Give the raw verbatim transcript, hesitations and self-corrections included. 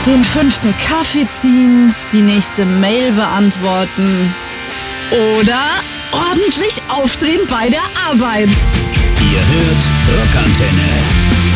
Den fünften Kaffee ziehen, die nächste Mail beantworten oder ordentlich aufdrehen bei der Arbeit. Ihr hört Rockantenne.